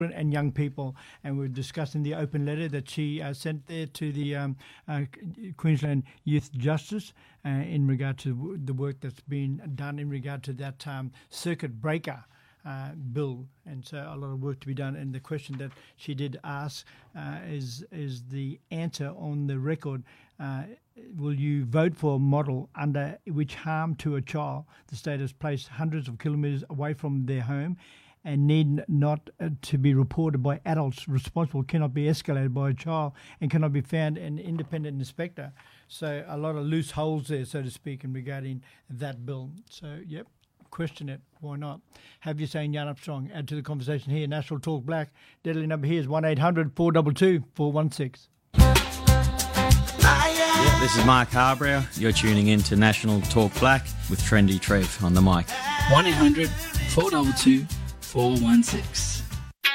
and young people, and we're discussing the open letter that she sent there to the Queensland Youth Justice in regard to the work that's been done in regard to that circuit breaker bill, and so a lot of work to be done. And the question that she did ask is the answer on the record. Will you vote for a model under which harm to a child, the state has placed hundreds of kilometres away from their home, and need not to be reported by adults responsible, cannot be escalated by a child, and cannot be found an independent inspector? So a lot of loose holes there, so to speak, in regarding that bill. So, yep, question it. Why not? Have your say in Yarn Up Strong. Add to the conversation here. National Talk Black. Deadly number here is 1-800-422-416. Yeah, this is Mark Harbrow. You're tuning in to National Talk Black with Trendy Trev on the mic. 1-800-422-416.